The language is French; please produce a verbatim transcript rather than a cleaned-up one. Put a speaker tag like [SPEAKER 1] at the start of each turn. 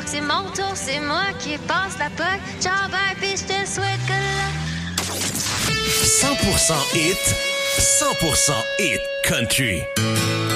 [SPEAKER 1] c'est mon tour, c'est moi qui passe la poque. Ciao, bye, pis je te souhaite que là.
[SPEAKER 2] cent pour cent hit, cent pour cent hit country.